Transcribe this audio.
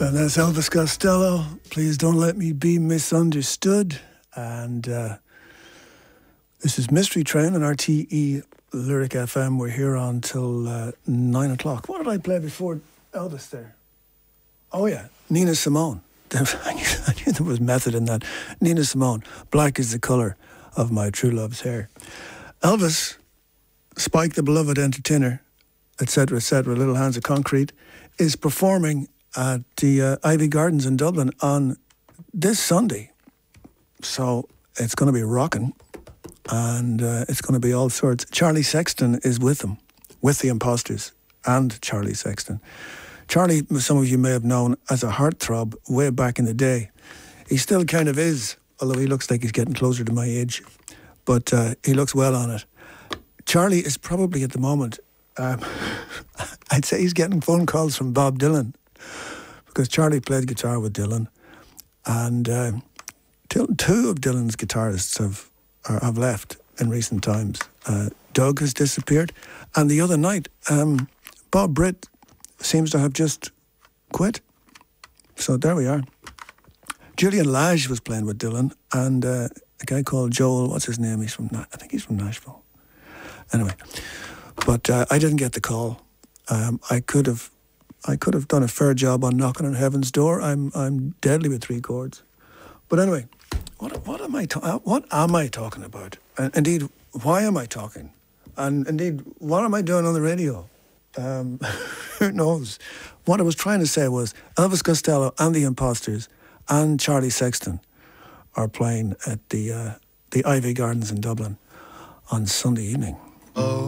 And that's Elvis Costello. Please don't let me be misunderstood. And this is Mystery Train on RTE Lyric FM. We're here until 9 o'clock. What did I play before Elvis there? Oh, yeah, Nina Simone. I knew there was method in that. Nina Simone, Black is the Colour of My True Love's Hair. Elvis, Spike the Beloved Entertainer, etc., Little Hands of Concrete, is performing at the Ivy Gardens in Dublin on this Sunday. So it's going to be rocking, and it's going to be all sorts. Charlie Sexton is with them, with the Imposters and Charlie Sexton. Charlie, some of you may have known as a heartthrob way back in the day. He still kind of is, although he looks like he's getting closer to my age. But he looks well on it. Charlie is probably at the moment, I'd say he's getting phone calls from Bob Dylan, because Charlie played guitar with Dylan, and two of Dylan's guitarists have left in recent times. Doug has disappeared, and the other night, Bob Britt seems to have just quit. So there we are. Julian Lage was playing with Dylan, and a guy called Joel, what's his name? I think he's from Nashville. Anyway, but I didn't get the call. I could have done a fair job on knocking on heaven's door. I'm deadly with three chords. But anyway, what am I talking about? And indeed, why am I talking? And indeed, what am I doing on the radio? Who knows? What I was trying to say was Elvis Costello and the Imposters and Charlie Sexton are playing at the Ivy Gardens in Dublin on Sunday evening. Oh.